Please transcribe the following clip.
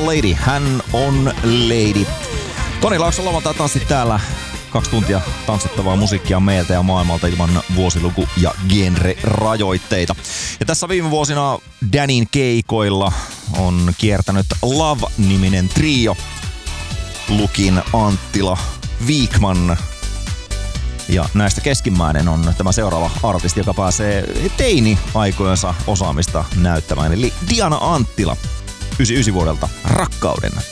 Lady. Hän on Lady. Toni Laakson lauantai tanssit täällä. 2 tuntia tanssittavaa musiikkia meiltä ja maailmalta ilman vuosiluku- ja genre-rajoitteita. Ja tässä viime vuosina Danin keikoilla on kiertänyt Love-niminen trio. Lukin, Anttila, Viikman. Ja näistä keskimmäinen on tämä seuraava artisti, joka pääsee teini-aikojensa osaamista näyttämään. Eli Diana Anttila, 99 vuodelta, Rakkauden.